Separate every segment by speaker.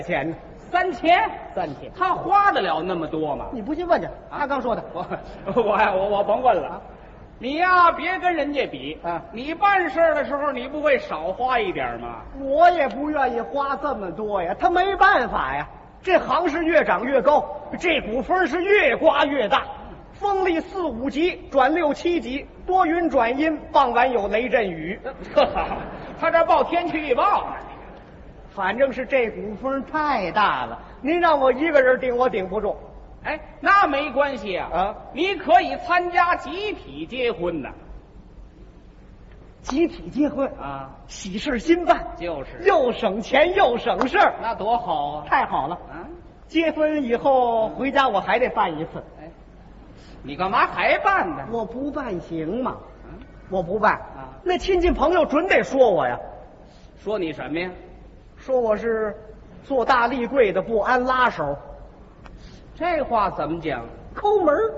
Speaker 1: 钱呢
Speaker 2: 3000，
Speaker 1: 3000。
Speaker 2: 他花得了那么多吗？
Speaker 1: 你不信问去，他刚说的。
Speaker 2: 我甭问了。你呀，别跟人家比
Speaker 1: 啊！
Speaker 2: 你办事的时候，你不会少花一点吗？
Speaker 1: 我也不愿意花这么多呀，他没办法呀。这行是越长越高，这股风是越刮越大，风力4、5级转6、7级，多云转阴，傍晚有雷阵雨。
Speaker 2: 他这报天气预报呢。
Speaker 1: 反正是这股风太大了，您让我一个人顶，我顶不住。
Speaker 2: 哎，那没关系啊，你可以参加集体结婚呢。
Speaker 1: 集体结婚
Speaker 2: 啊，
Speaker 1: 喜事新办，
Speaker 2: 就是
Speaker 1: 又省钱又省事儿，
Speaker 2: 那多好啊！
Speaker 1: 太好了
Speaker 2: 啊！
Speaker 1: 结婚以后回家我还得办一次。
Speaker 2: 哎，你干嘛还办呢？
Speaker 1: 我不办行吗？我不办啊，那亲戚朋友准得说我呀。
Speaker 2: 说你什么呀？
Speaker 1: 说我是做大立柜的不安拉手。
Speaker 2: 这话怎么讲？
Speaker 1: 抠门儿。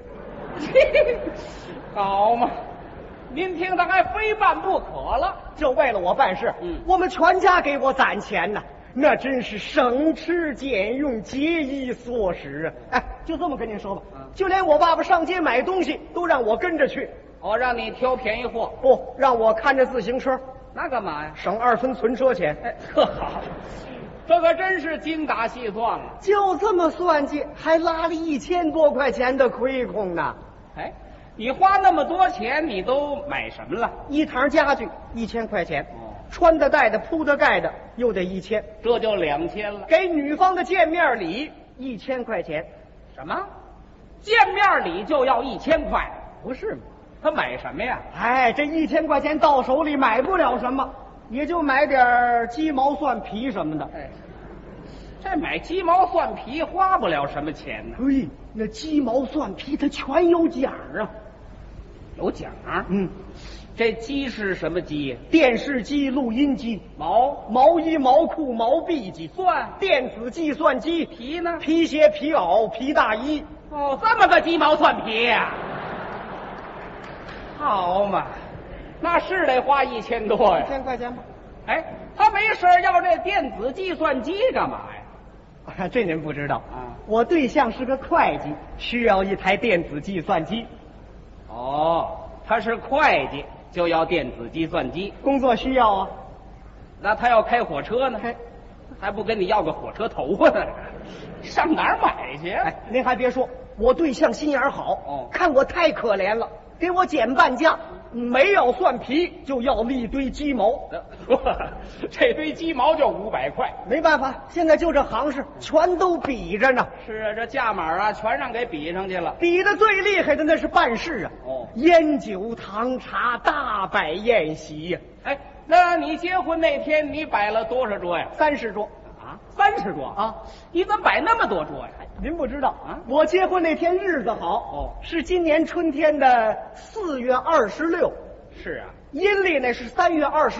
Speaker 2: 好嘛，您听他还非办不可了，
Speaker 1: 就为了我办事。我们全家给我攒钱呢，那真是省吃俭用、节衣缩食啊！哎，就这么跟您说吧，就连我爸爸上街买东西都让我跟着去。
Speaker 2: 哦，让你挑便宜货？
Speaker 1: 不，让我看着自行车。
Speaker 2: 那干嘛呀？
Speaker 1: 省2分存车钱。
Speaker 2: 哎，特好，这可真是精打细算了。
Speaker 1: 就这么算计，还拉了1000多块钱的亏空呢。
Speaker 2: 哎，你花那么多钱，你都买什么了？
Speaker 1: 一堂家具1000块钱，穿的、戴的、铺的、盖的又得1000，
Speaker 2: 这就2000了。
Speaker 1: 给女方的见面礼1000块钱。
Speaker 2: 什么？见面礼就要1000块？
Speaker 1: 不是吗？
Speaker 2: 他买什么呀？
Speaker 1: 哎，这1000块钱到手里买不了什么，也就买点鸡毛蒜皮什么的。
Speaker 2: 哎，这买鸡毛蒜皮花不了什么钱呢。
Speaker 1: 嘿，那鸡毛蒜皮它全有奖啊。
Speaker 2: 有奖？这鸡是什么鸡？
Speaker 1: 电视机、录音机、毛衣、毛裤、毛臂机、电子计算机、
Speaker 2: 皮呢？
Speaker 1: 皮鞋、皮袄、皮大衣。
Speaker 2: 哦，这么个鸡毛蒜皮呀！好嘛，那是得花1000多呀。
Speaker 1: 1000块钱吧。
Speaker 2: 哎，他没事要这电子计算机干嘛
Speaker 1: 呀？这您不知道
Speaker 2: 啊？
Speaker 1: 我对象是个会计，需要一台电子计算机。
Speaker 2: 哦，他是会计就要电子计算机，
Speaker 1: 工作需要啊。
Speaker 2: 那他要开火车呢？还不跟你要个火车头呢？上哪儿买去？
Speaker 1: 哎，您还别说，我对象心眼好，看我太可怜了，给我减半价，没要蒜皮，就要了一堆鸡毛。
Speaker 2: 这堆鸡毛就500块，
Speaker 1: 没办法，现在就这行市，全都比着呢。
Speaker 2: 是啊，这价码啊，全让给比上去了。
Speaker 1: 比的最厉害的那是办事啊，烟酒糖茶大摆宴席呀。
Speaker 2: 哎，那你结婚那天你摆了多少桌呀
Speaker 1: ？30桌。
Speaker 2: 啊，30桌啊？你怎么摆那么多桌呀？
Speaker 1: 您不知道啊？我结婚那天日子好，是今年春天的4月26。
Speaker 2: 是啊，
Speaker 1: 阴历那是3月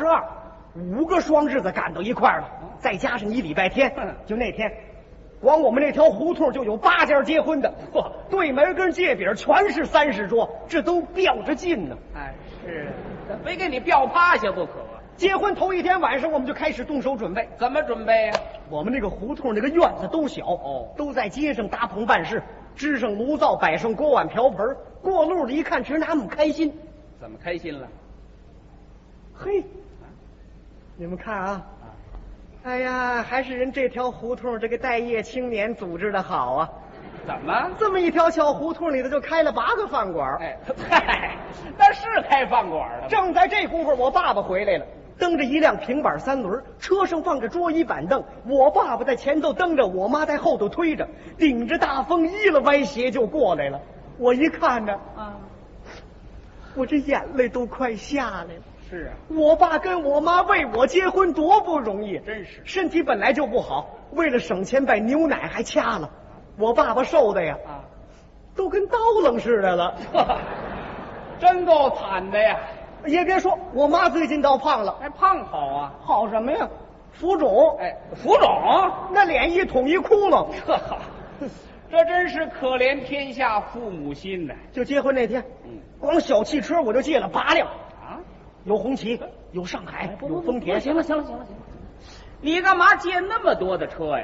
Speaker 1: 22，5个双日子赶到一块儿了，再加上一礼拜天，就那天，光我们那条胡同就有8家结婚的，对门跟界饼全是30桌，这都吊着劲呢。
Speaker 2: 哎，是啊，非给你吊趴下不可。
Speaker 1: 结婚头一天晚上，我们就开始动手准备。
Speaker 2: 怎么准备呀？
Speaker 1: 我们那个胡同那个院子都小，都在街上搭棚办事，支上炉灶，摆上锅碗瓢盆，过路的一看直拿姆开心。
Speaker 2: 怎么开心了？
Speaker 1: 嘿，你们看啊，哎呀，还是人这条胡同这个待业青年组织的好啊！
Speaker 2: 怎么
Speaker 1: 这么一条小胡同里头就开了8个饭馆？
Speaker 2: 哎，嗨，那是开饭馆的。
Speaker 1: 正在这功夫，我爸爸回来了，蹬着一辆平板3轮，车上放着桌椅板凳，我爸爸在前头蹬着，我妈在后头推着，顶着大风依了歪斜就过来了。我一看呢，我这眼泪都快下来了。
Speaker 2: 是啊，
Speaker 1: 我爸跟我妈为我结婚多不容易，
Speaker 2: 真是。
Speaker 1: 身体本来就不好，为了省钱把牛奶还掐了。我爸爸瘦的呀，都跟刀楞似的了，
Speaker 2: 真够惨的呀！
Speaker 1: 也别说，我妈最近倒胖了。
Speaker 2: 还胖好啊？
Speaker 1: 好什么呀？浮肿。
Speaker 2: 哎，浮肿，
Speaker 1: 那脸一捅一窟窿。
Speaker 2: 这真是可怜天下父母心呐！
Speaker 1: 就结婚那天，光小汽车我就借了8辆
Speaker 2: 啊，
Speaker 1: 有红旗，有上海，有丰田。
Speaker 2: 行了，你干嘛借那么多的车呀？